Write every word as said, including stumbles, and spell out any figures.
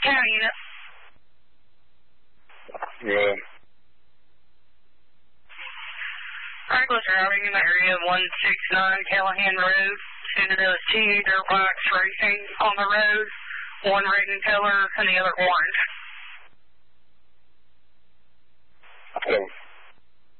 County unit. Yeah. Reckless routing in the area of one sixty-nine Callahan Road. Citadel is two dirt bikes racing on the road. One red and color and the other orange. Okay.